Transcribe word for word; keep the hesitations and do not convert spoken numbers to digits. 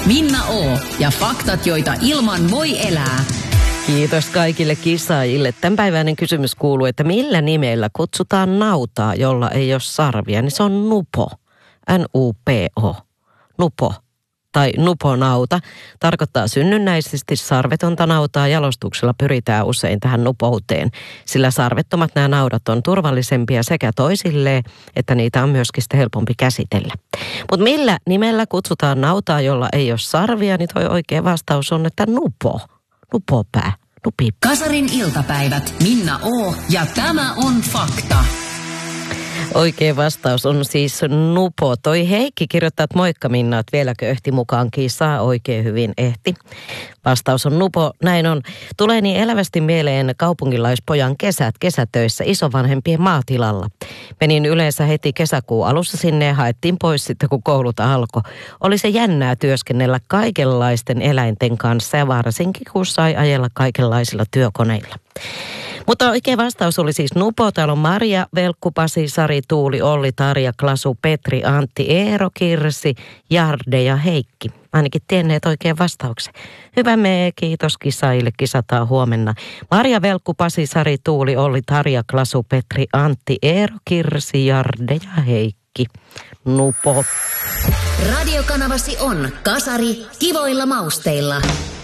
Minna O. ja faktat, joita ilman voi elää. Kiitos kaikille kisaajille. Tämänpäiväinen kysymys kuuluu, että millä nimellä kutsutaan nautaa, jolla ei ole sarvia, niin se on nupo. N U P O. Nupo. Tai nuponauta tarkoittaa synnynnäisesti sarvetonta nautaa. Jalostuksella pyritään usein tähän nupouteen, sillä sarvettomat nämä naudat on turvallisempia sekä toisilleen, että niitä on myöskin sitten helpompi käsitellä. Mutta millä nimellä kutsutaan nautaa, jolla ei ole sarvia, niin toi oikea vastaus on, että nupo. Nupopää. Nupi. Kasarin iltapäivät. Minna O. ja tämä on fakta. Oikea vastaus on siis nupo. Toi Heikki kirjoittaa, että moikka Minna, että vieläkö ehti mukaan kisaa? Oikein hyvin ehti. Vastaus on nupo. Näin on. Tulee niin elävästi mieleen kaupunkilaispojan kesät kesätöissä isovanhempien maatilalla. Menin yleensä heti kesäkuun alussa sinne ja haettiin pois sitten, kun koulut alkoi. Oli se jännää työskennellä kaikenlaisten eläinten kanssa ja varsinkin, kun sai ajella kaikenlaisilla työkoneilla. Mutta oikea vastaus oli siis nupo. Täällä on Maria, Velkku, Pasi, Sari, Tuuli, Olli, Tarja, Klasu, Petri, Antti, Eero, Kirsi, Jarde ja Heikki. Ainakin tienneet oikein vastauksen. Hyvä me, kiitos kisaajille. Kisataan huomenna. Maria, Velkku, Pasi, Sari, Tuuli, Olli, Tarja, Klasu, Petri, Antti, Eero, Kirsi, Jarde ja Heikki. Nupo. Radiokanavasi on Kasari kivoilla mausteilla.